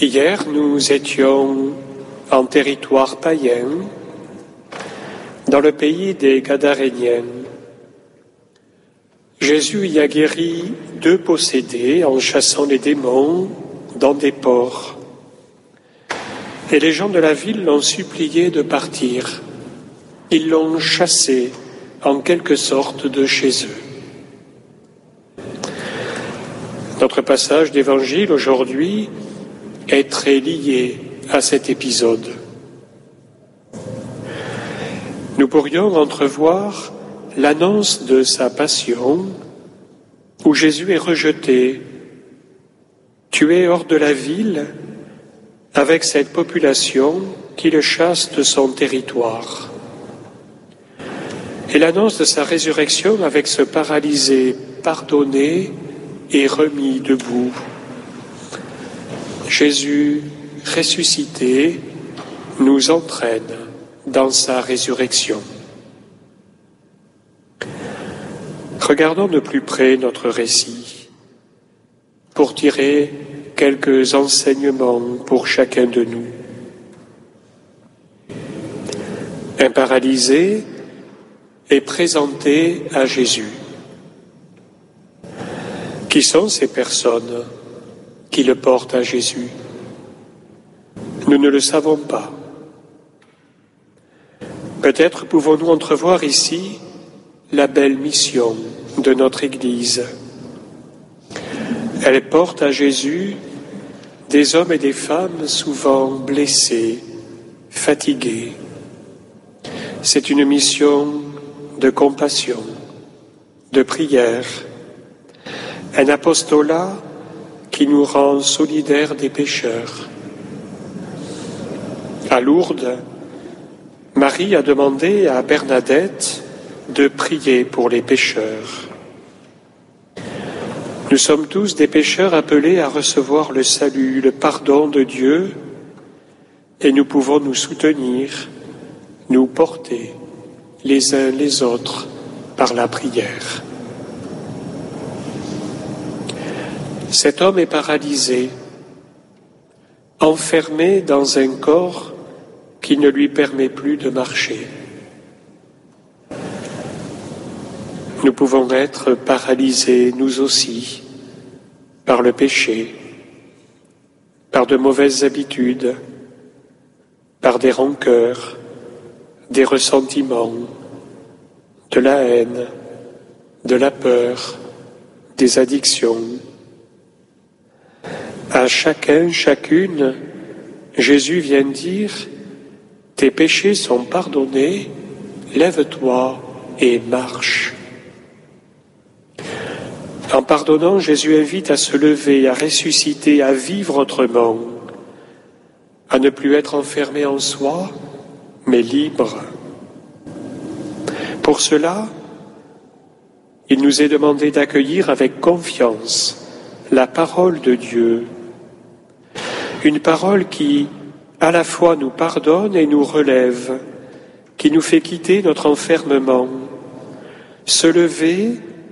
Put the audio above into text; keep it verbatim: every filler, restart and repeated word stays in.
Hier, nous étions en territoire païen, dans le pays des Gadaréniens. Jésus y a guéri deux possédés en chassant les démons dans des ports. Et les gens de la ville l'ont supplié de partir. Ils l'ont chassé en quelque sorte de chez eux. Notre passage d'évangile aujourd'hui est très lié à cet épisode. Nous pourrions entrevoir l'annonce de sa passion où Jésus est rejeté, tué hors de la ville avec cette population qui le chasse de son territoire. Et l'annonce de sa résurrection avec ce paralysé pardonné et remis debout. Jésus ressuscité nous entraîne dans sa résurrection. Regardons de plus près notre récit pour tirer quelques enseignements pour chacun de nous. Un paralysé est présenté à Jésus. Qui sont ces personnes qui le portent à Jésus? Nous ne le savons pas. Peut-être pouvons-nous entrevoir ici la belle mission de notre Église. Elle porte à Jésus des hommes et des femmes souvent blessés, fatigués. C'est une mission de compassion, de prière, un apostolat qui nous rend solidaires des pécheurs. À Lourdes, Marie a demandé à Bernadette de prier pour les pécheurs. Nous sommes tous des pécheurs appelés à recevoir le salut, le pardon de Dieu, et nous pouvons nous soutenir, nous porter les uns les autres par la prière. Cet homme est paralysé, enfermé dans un corps qui ne lui permet plus de marcher. Nous pouvons être paralysés, nous aussi, par le péché, par de mauvaises habitudes, par des rancœurs, des ressentiments, de la haine, de la peur, des addictions. À chacun, chacune, Jésus vient dire « Tes péchés sont pardonnés, lève-toi et marche ». En pardonnant, Jésus invite à se lever, à ressusciter, à vivre autrement, à ne plus être enfermé en soi, mais libre. Pour cela, il nous est demandé d'accueillir avec confiance la parole de Dieu, une parole qui, à la fois, nous pardonne et nous relève, qui nous fait quitter notre enfermement, se lever